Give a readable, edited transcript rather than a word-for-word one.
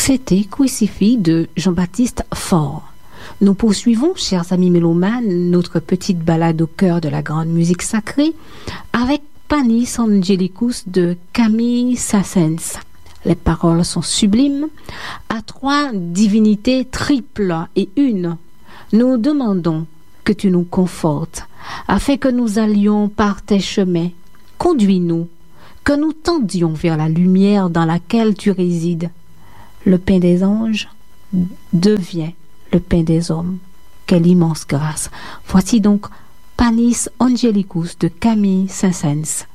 C'était Crucifix de Jean-Baptiste Faure. Nous poursuivons, chers amis mélomanes, notre petite balade au cœur de la grande musique sacrée avec Panis Angelicus de Camille Saint-Saëns. Les paroles sont sublimes. À trois divinités triples et une, nous demandons que tu nous confortes, afin que nous allions par tes chemins. Conduis-nous, que nous tendions vers la lumière dans laquelle tu résides. Le pain des anges devient le pain des hommes. Quelle immense grâce! Voici donc Panis Angelicus de Camille Saint-Saëns.